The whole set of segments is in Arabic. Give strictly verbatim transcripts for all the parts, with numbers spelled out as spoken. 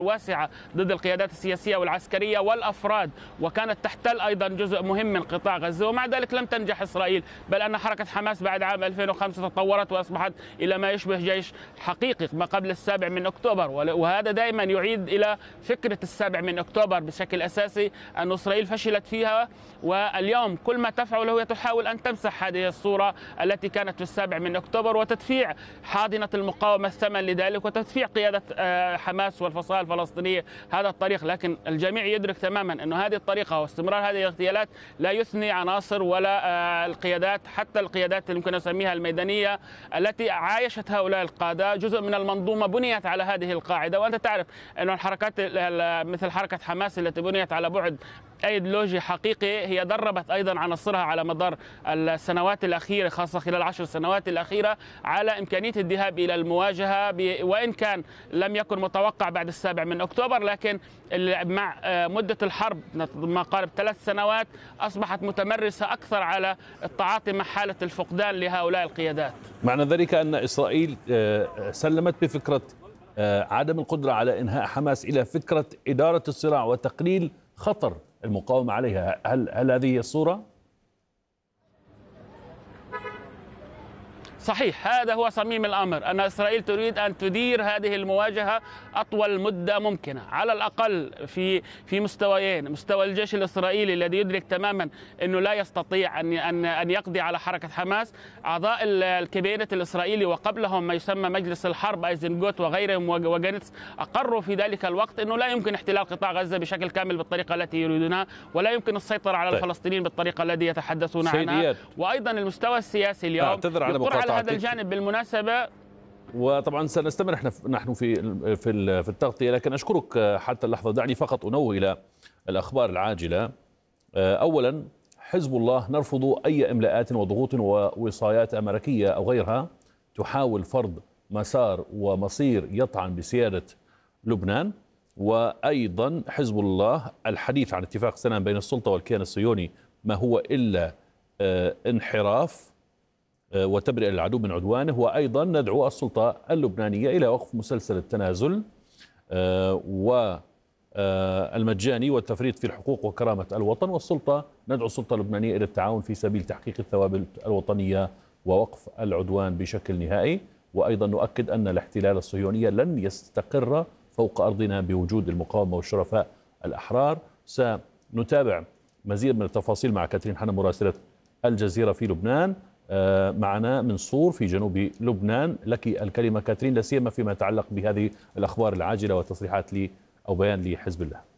واسعة ضد القيادات السياسية والعسكرية والأفراد، وكانت تحتل أيضا جزء مهم من قطاع غزة، ومع ذلك لم تنجح إسرائيل، بل أن حركة حماس بعد عام ألفين وخمسة تطورت وأصبحت إلى ما يشبه جيش حقيقي ما قبل السابع من أكتوبر. وهذا دائما يعيد إلى فكرة السابع من أكتوبر بشكل أساسي، أن إسرائيل فشلت فيها، واليوم كل ما تفعله هي تحاول أن تمسح هذه الصورة التي كانت في السابع من أكتوبر وتدفيع حاضنة المقاومة الثمن لذلك، وتدفيع قيادة حماس والفصائل الفلسطينية هذا الطريق. لكن الجميع يدرك تماما أن هذه الطريقة واستمرار هذه الاغتيالات لا يثني عناصر ولا القيادات، حتى القيادات اللي ممكن نسميها الميدانية التي عايشت هؤلاء القادة، جزء من المنظومة بنيت على هذه القاعدة. وأنت تعرف أن الحركات مثل حركة حماس التي بنيت على بعد ايديولوجي حقيقي هي دربت ايضا عناصرها على مدار السنوات الاخيره، خاصه خلال العشر سنوات الاخيره، على امكانيه الذهاب الى المواجهه، وان كان لم يكن متوقع بعد السابع من اكتوبر، لكن مع مده الحرب ما قارب ثلاث سنوات اصبحت متمرسه اكثر على التعاطي مع حاله الفقدان لهؤلاء القيادات. معنى ذلك ان اسرائيل سلمت بفكره عدم القدره على انهاء حماس الى فكره اداره الصراع وتقليل خطر المقاومة عليها. هل هل هذه الصورة؟ صحيح، هذا هو صميم الأمر، أن إسرائيل تريد أن تدير هذه المواجهة أطول مدة ممكنة، على الأقل في في مستويين: مستوى الجيش الإسرائيلي الذي يدرك تماما أنه لا يستطيع أن أن أن يقضي على حركة حماس. أعضاء الكابينت الإسرائيلي وقبلهم ما يسمى مجلس الحرب أيزنغوت وغيرهم وجانتس أقروا في ذلك الوقت أنه لا يمكن احتلال قطاع غزة بشكل كامل بالطريقة التي يريدونها، ولا يمكن السيطرة على الفلسطينيين بالطريقة التي يتحدثون عنها. وأيضا المستوى السياسي اليوم يقر على هذا الجانب بالمناسبة. وطبعا سنستمر نحن نحن في في في التغطية، لكن أشكرك حتى اللحظة. دعني فقط أنوه إلى الأخبار العاجلة. أولا، حزب الله نرفض أي إملاءات وضغوط ووصايات أمريكية أو غيرها تحاول فرض مسار ومصير يطعن بسيادة لبنان. وأيضا حزب الله الحديث عن اتفاق سلام بين السلطة والكيان الصهيوني ما هو إلا انحراف وتبرئة العدو من عدوانه. وأيضا ندعو السلطة اللبنانية إلى وقف مسلسل التنازل والمجاني والتفريط في الحقوق وكرامة الوطن، والسلطة ندعو السلطة اللبنانية إلى التعاون في سبيل تحقيق الثوابت الوطنية ووقف العدوان بشكل نهائي. وأيضا نؤكد أن الاحتلال الصهيوني لن يستقر فوق أرضنا بوجود المقاومة والشرفاء الأحرار. سنتابع مزيد من التفاصيل مع كاترين حنا مراسلة الجزيرة في لبنان. معنا من صور في جنوب لبنان. لك الكلمة كاترين، لا سيما فيما يتعلق بهذه الأخبار العاجلة وتصريحات لي أو بيان لحزب الله.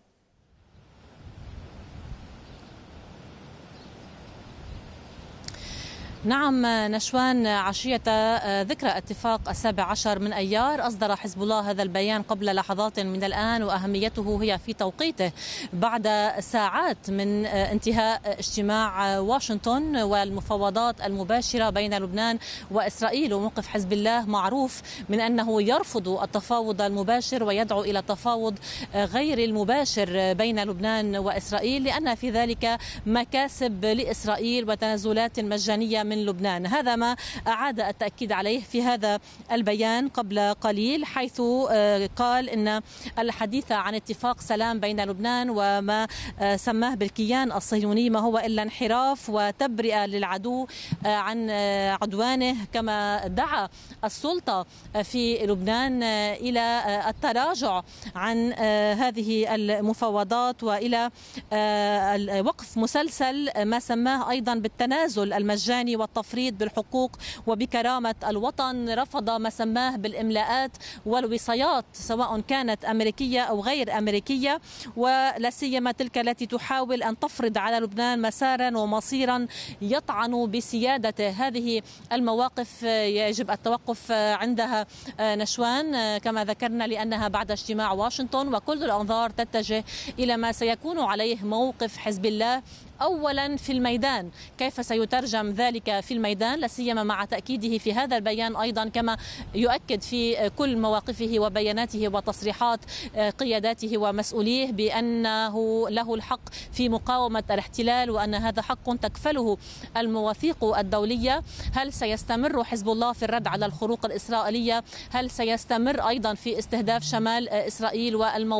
نعم نشوان، عشية ذكرى اتفاق السابع عشر من أيار أصدر حزب الله هذا البيان قبل لحظات من الآن، وأهميته هي في توقيته بعد ساعات من انتهاء اجتماع واشنطن والمفاوضات المباشرة بين لبنان وإسرائيل. وموقف حزب الله معروف من أنه يرفض التفاوض المباشر ويدعو إلى التفاوض غير المباشر بين لبنان وإسرائيل، لأن في ذلك مكاسب لإسرائيل وتنازلات مجانية من لبنان. هذا ما أعاد التأكيد عليه في هذا البيان قبل قليل، حيث قال إن الحديث عن اتفاق سلام بين لبنان وما سماه بالكيان الصهيوني ما هو إلا انحراف وتبرئة للعدو عن عدوانه، كما دعا السلطة في لبنان إلى التراجع عن هذه المفاوضات وإلى وقف مسلسل ما سماه أيضا بالتنازل المجاني والتفريط بالحقوق وبكرامة الوطن. رفض ما سماه بالإملاءات والوصايات سواء كانت أمريكية أو غير أمريكية، ولا سيما تلك التي تحاول أن تفرض على لبنان مسارا ومصيرا يطعن بسيادته. هذه المواقف يجب التوقف عندها نشوان كما ذكرنا، لأنها بعد اجتماع واشنطن، وكل الأنظار تتجه إلى ما سيكون عليه موقف حزب الله أولا في الميدان. كيف سيترجم ذلك في الميدان، لا سيما مع تأكيده في هذا البيان أيضا كما يؤكد في كل مواقفه وبياناته وتصريحات قياداته ومسؤوليه بأنه له الحق في مقاومة الاحتلال، وأن هذا حق تكفله المواثيق الدولية. هل سيستمر حزب الله في الرد على الخروق الإسرائيلية؟ هل سيستمر أيضا في استهداف شمال إسرائيل والمواقع